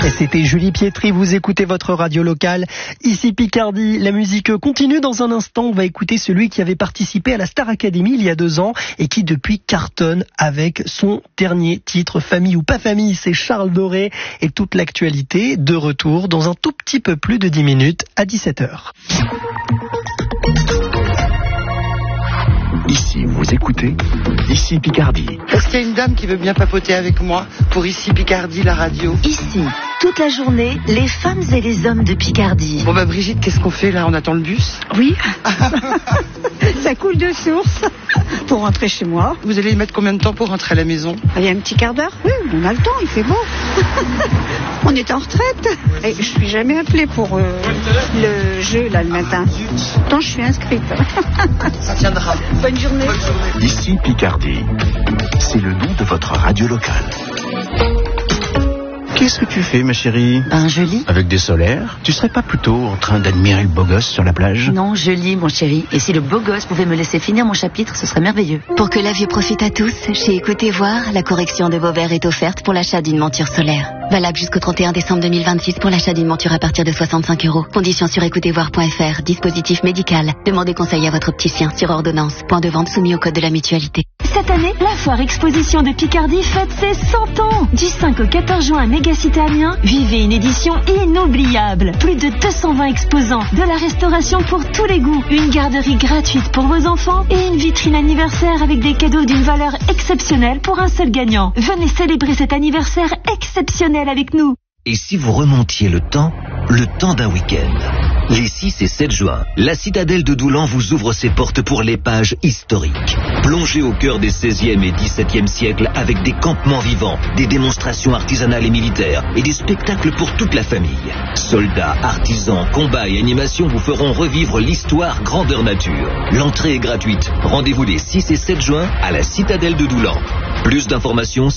C'était Julie Pietri, vous écoutez votre radio locale, ici Picardie. La musique continue dans un instant, on va écouter celui qui avait participé à la Star Academy il y a 2 ans et qui depuis cartonne avec son dernier titre, Famille ou pas famille, c'est Charles Doré et toute l'actualité de retour dans un tout petit peu plus de 10 minutes à 17h. Ici, vous écoutez Ici Picardie. Est-ce qu'il y a une dame qui veut bien papoter avec moi pour Ici Picardie, la radio? Ici, toute la journée, les femmes et les hommes de Picardie. Bon bah Brigitte, qu'est-ce qu'on fait là? On attend le bus? Oui, ça coule de source pour rentrer chez moi. Vous allez y mettre combien de temps pour rentrer à la maison? Il y a un petit quart d'heure. Oui, on a le temps, il fait beau. On est en retraite. Et je suis jamais appelée pour le jeu là le matin. Pourtant je suis inscrite. Ça tiendra. Bonne journée. Ici Picardie. C'est le nom de votre radio locale. Qu'est-ce que tu fais, ma chérie? Ben, je lis. Avec des solaires? Tu serais pas plutôt en train d'admirer le beau gosse sur la plage? Non, je lis, mon chéri. Et si le beau gosse pouvait me laisser finir mon chapitre, ce serait merveilleux. Pour que la vue profite à tous, chez Écoutez Voir, la correction de vos verres est offerte pour l'achat d'une monture solaire. Valable jusqu'au 31 décembre 2026 pour l'achat d'une monture à partir de 65 €. Conditions sur écoutezvoir.fr. Dispositif médical. Demandez conseil à votre opticien sur ordonnance. Point de vente soumis au code de la mutualité. Cette année, la foire exposition de Picardie fête ses 100 ans. Du 5 au 14 juin à Mégacité Amiens, vivez une édition inoubliable. Plus de 220 exposants, de la restauration pour tous les goûts, une garderie gratuite pour vos enfants et une vitrine anniversaire avec des cadeaux d'une valeur exceptionnelle pour un seul gagnant. Venez célébrer cet anniversaire exceptionnel avec nous. Et si vous remontiez le temps d'un week-end? Les 6 et 7 juin, la citadelle de Doulan vous ouvre ses portes pour l'épage historique. Plongez au cœur des 16e et 17e siècles avec des campements vivants, des démonstrations artisanales et militaires et des spectacles pour toute la famille. Soldats, artisans, combats et animations vous feront revivre l'histoire grandeur nature. L'entrée est gratuite. Rendez-vous les 6 et 7 juin à la citadelle de Doulan. Plus d'informations